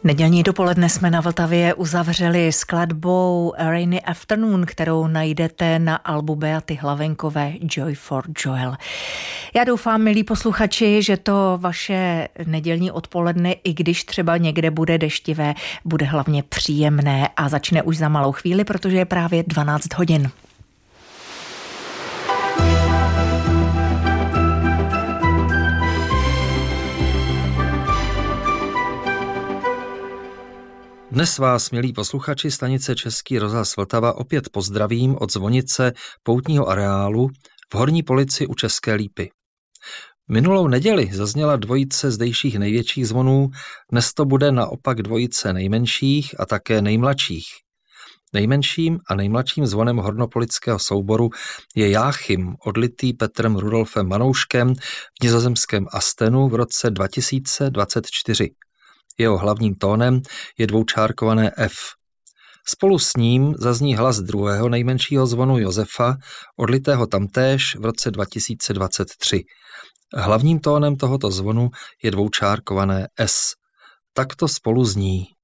Nedělní dopoledne jsme na Vltavě uzavřeli skladbou Rainy Afternoon, kterou najdete na albu Beaty Hlavenkové Joy for Joel. Já doufám, milí posluchači, že to vaše nedělní odpoledne, i když třeba někde bude deštivé, bude hlavně příjemné a začne už za malou chvíli, protože je právě 12 hodin. Dnes vás, milí posluchači, stanice Český rozhlas Vltava opět pozdravím od zvonice poutního areálu v Horní Polici u České Lípy. Minulou neděli zazněla dvojice zdejších největších zvonů, dnes to bude naopak dvojice nejmenších a také nejmladších. Nejmenším a nejmladším zvonem hornopolického souboru je Jáchym, odlitý Petrem Rudolfem Manouškem v nizozemském Astenu v roce 2024. Jeho hlavním tónem je dvoučárkované F. Spolu s ním zazní hlas druhého nejmenšího zvonu Josefa, odlitého tamtéž v roce 2023. Hlavním tónem tohoto zvonu je dvoučárkované S. Takto spolu zní.